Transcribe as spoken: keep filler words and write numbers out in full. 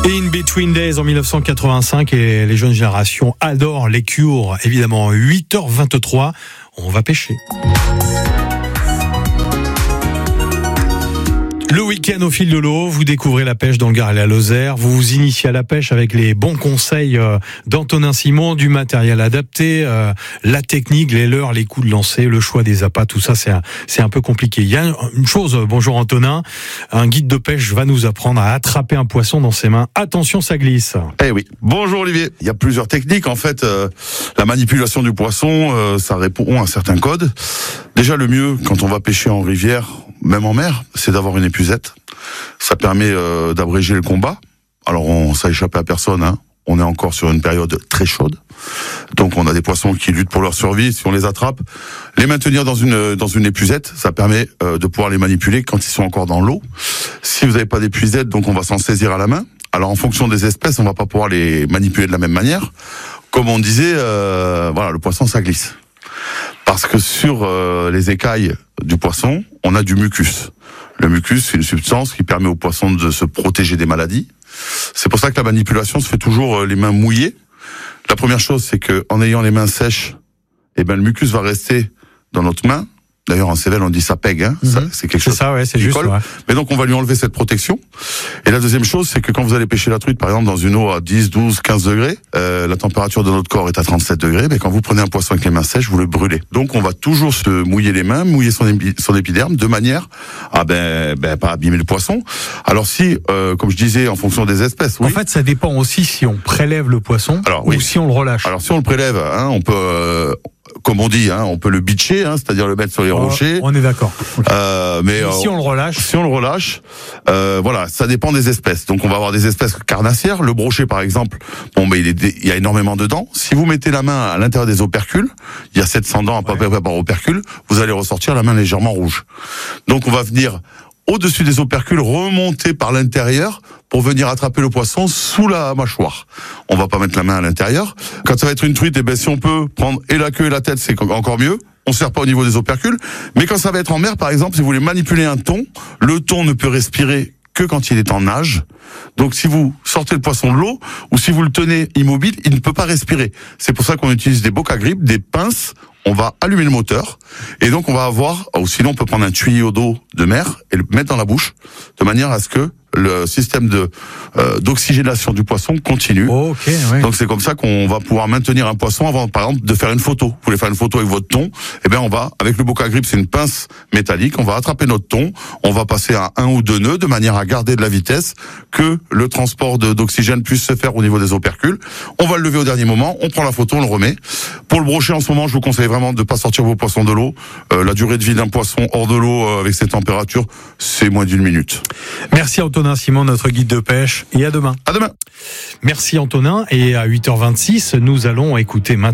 In Between Days en dix-neuf cent quatre-vingt-cinq, et les jeunes générations adorent les Cure. Évidemment, huit heures vingt-trois, on va pêcher. Le week-end au fil de l'eau, vous découvrez la pêche dans le Gard et la Lozère. Vous vous initiez à la pêche avec les bons conseils d'Antonin Simon, du matériel adapté, euh, la technique, les leurres, les coups de lancer, le choix des appâts, tout ça, c'est un, c'est un peu compliqué. Il y a une chose, bonjour Antonin, un guide de pêche va nous apprendre à attraper un poisson dans ses mains. Attention, ça glisse. Eh oui. Bonjour Olivier. Il y a plusieurs techniques. En fait, euh, la manipulation du poisson, euh, ça répond à certains codes. Déjà, le mieux, quand on va pêcher en rivière, même en mer, c'est d'avoir une épuisette. Ça permet euh, d'abréger le combat. Alors, on, ça échappe à personne, hein. On est encore sur une période très chaude. Donc, on a des poissons qui luttent pour leur survie. Si on les attrape, les maintenir dans une dans une épuisette, ça permet euh, de pouvoir les manipuler quand ils sont encore dans l'eau. Si vous n'avez pas d'épuisette, donc on va s'en saisir à la main. Alors, en fonction des espèces, on va pas pouvoir les manipuler de la même manière. Comme on disait, euh, voilà, le poisson, ça glisse. Parce que sur euh, les écailles du poisson, on a du mucus. Le mucus, c'est une substance qui permet au poisson de se protéger des maladies. C'est pour ça que la manipulation se fait toujours euh, les mains mouillées. La première chose, c'est que en ayant les mains sèches, eh ben le mucus va rester dans notre main. D'ailleurs, en Cévennes, on dit ça pègue, hein. Mm-hmm. Ça, c'est quelque chose. C'est ça, ouais, c'est juste. Ouais. Mais donc, on va lui enlever cette protection. Et la deuxième chose, c'est que quand vous allez pêcher la truite, par exemple, dans une eau à dix, douze, quinze degrés, euh, la température de notre corps est à trente-sept degrés, mais quand vous prenez un poisson avec les mains sèches, vous le brûlez. Donc, on va toujours se mouiller les mains, mouiller son, épi- son épiderme, de manière à, ben, ben, pas abîmer le poisson. Alors, si, euh, comme je disais, en fonction des espèces, oui. En fait, ça dépend aussi si on prélève le poisson. Alors, ou oui. si on le relâche. Alors, si on le prélève, hein, on peut, euh, comme on dit, hein, on peut le bitcher, hein, c'est-à-dire le mettre sur les oh, rochers. On est d'accord. Okay. Euh, mais euh, si on le relâche, si on le relâche, euh, voilà, ça dépend des espèces. Donc on va avoir des espèces carnassières. Le brochet, par exemple, bon, mais il, est, il y a énormément de dents. Si vous mettez la main à l'intérieur des opercules, il y a sept cents dents à peu près par opercule, vous allez ressortir la main légèrement rouge. Donc on va venir au-dessus des opercules, remonter par l'intérieur pour venir attraper le poisson sous la mâchoire. On va pas mettre la main à l'intérieur. Quand ça va être une truite, eh ben, si on peut prendre et la queue et la tête, c'est encore mieux. On ne serre pas au niveau des opercules. Mais quand ça va être en mer, par exemple, si vous voulez manipuler un thon, le thon ne peut respirer que quand il est en nage. Donc si vous sortez le poisson de l'eau, ou si vous le tenez immobile, il ne peut pas respirer. C'est pour ça qu'on utilise des bocs à grippe, des pinces. On va allumer le moteur, et donc on va avoir, ou sinon on peut prendre un tuyau d'eau de mer et le mettre dans la bouche, de manière à ce que le système de euh, d'oxygénation du poisson continue. Oh, okay, ouais. Donc c'est comme ça qu'on va pouvoir maintenir un poisson avant, par exemple, de faire une photo. Vous voulez faire une photo avec votre thon, eh bien on va, avec le boc à grippe, c'est une pince métallique, on va attraper notre thon, on va passer à un ou deux nœuds de manière à garder de la vitesse, que le transport de, d'oxygène puisse se faire au niveau des opercules. On va le lever au dernier moment, on prend la photo, on le remet. Pour le brochet, en ce moment, je vous conseille vraiment de pas sortir vos poissons de l'eau. Euh, la durée de vie d'un poisson hors de l'eau euh, avec ces températures, c'est moins d'une minute. Merci Antonin Simon, notre guide de pêche, et à demain. À demain. Merci Antonin, et à huit heures vingt-six, nous allons écouter maintenant